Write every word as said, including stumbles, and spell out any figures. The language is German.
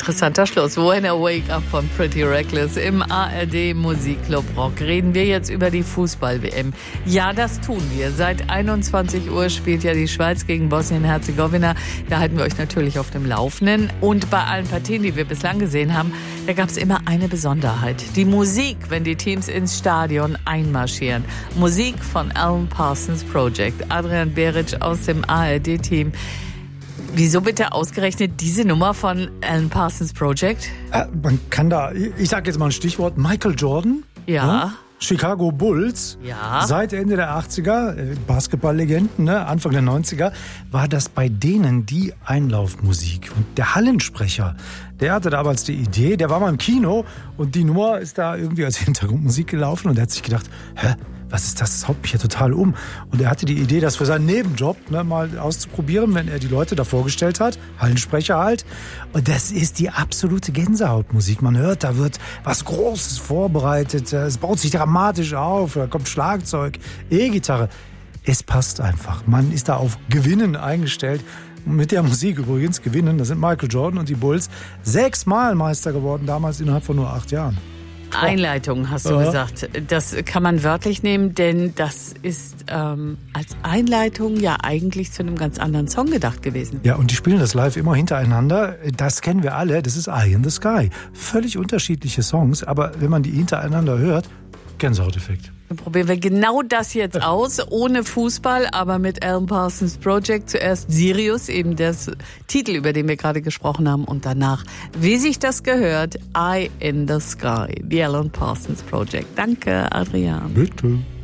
Interessanter Schluss. When I Wake Up von Pretty Reckless im A R D Musikclub Rock. Reden wir jetzt über die Fußball-W M. Ja, das tun wir. Seit einundzwanzig Uhr spielt ja die Schweiz gegen Bosnien-Herzegowina. Da halten wir euch natürlich auf dem Laufenden. Und bei allen Partien, die wir bislang gesehen haben, da gab es immer eine Besonderheit. Die Musik, wenn die Teams ins Stadion einmarschieren. Musik von Alan Parsons Project. Adrian Beric aus dem A R D-Team. Wieso bitte ausgerechnet diese Nummer von Alan Parsons Project? Äh, man kann da, ich sage jetzt mal ein Stichwort, Michael Jordan. Ja. ja Chicago Bulls. Ja. Seit Ende der achtziger, Basketballlegenden, ne, Anfang der neunziger, war das bei denen die Einlaufmusik. Und der Hallensprecher, der hatte damals die Idee, der war mal im Kino und die Nummer ist da irgendwie als Hintergrundmusik gelaufen und er hat sich gedacht, hä? Was ist das? Das haut mich ja total um. Und er hatte die Idee, das für seinen Nebenjob ne, mal auszuprobieren, wenn er die Leute da vorgestellt hat. Hallensprecher halt. Und das ist die absolute Gänsehautmusik. Man hört, da wird was Großes vorbereitet. Es baut sich dramatisch auf. Da kommt Schlagzeug, E-Gitarre. Es passt einfach. Man ist da auf Gewinnen eingestellt. Mit der Musik übrigens gewinnen. Das sind Michael Jordan und die Bulls. Sechsmal Meister geworden, damals innerhalb von nur acht Jahren. Einleitung, hast du ja. gesagt. Das kann man wörtlich nehmen, denn das ist ähm, als Einleitung ja eigentlich zu einem ganz anderen Song gedacht gewesen. Ja, und die spielen das live immer hintereinander. Das kennen wir alle. Das ist Eye in the Sky. Völlig unterschiedliche Songs, aber wenn man die hintereinander hört, Gänsehauteffekt. Dann probieren wir genau das jetzt aus, ohne Fußball, aber mit Alan Parsons Project. Zuerst Sirius, eben der Titel, über den wir gerade gesprochen haben, und danach, wie sich das gehört, Eye in the Sky, die Alan Parsons Project. Danke, Adrian. Bitte.